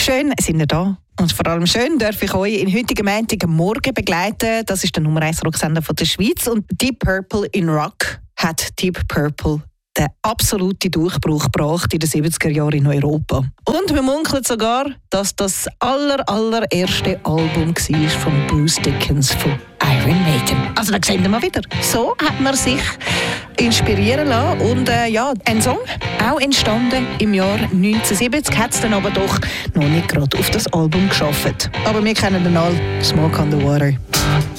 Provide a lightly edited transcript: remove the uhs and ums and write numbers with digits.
Schön sind ihr da. Und vor allem schön darf ich euch in heutigen Montagmorgen begleiten. Das ist der Nummer 1 Rocksender von der Schweiz. Und Deep Purple in Rock hat Deep Purple den absoluten Durchbruch gebracht in den 70er Jahren in Europa. Und man munkelt sogar, dass das allererste Album war von Bruce Dickinson von Iron Maiden. Also da sehen wir mal wieder. So hat man sich inspirieren lassen. Und ein Song, auch entstanden im Jahr 1970, hat es dann aber doch noch nicht gerade auf das Album geschafft. Aber wir kennen den alle, Smoke on the Water.